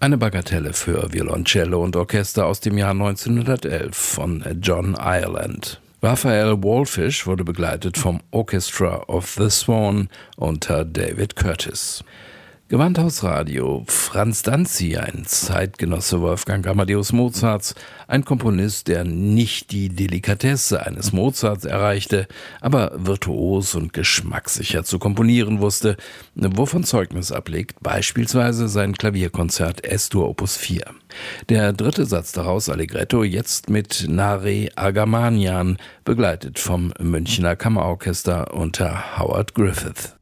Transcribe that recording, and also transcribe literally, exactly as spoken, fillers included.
Eine Bagatelle für Violoncello und Orchester aus dem Jahr neunzehnhundertelf von John Ireland. Raphael Wallfisch wurde begleitet vom Orchestra of the Swan unter David Curtis. Gewandhausradio. Franz Danzi, ein Zeitgenosse Wolfgang Amadeus Mozarts, ein Komponist, der nicht die Delikatesse eines Mozarts erreichte, aber virtuos und geschmackssicher zu komponieren wusste, wovon Zeugnis ablegt beispielsweise sein Klavierkonzert S-Dur Opus vier. Der dritte Satz daraus, Allegretto, jetzt mit Nare Agamanian, begleitet vom Münchner Kammerorchester unter Howard Griffith.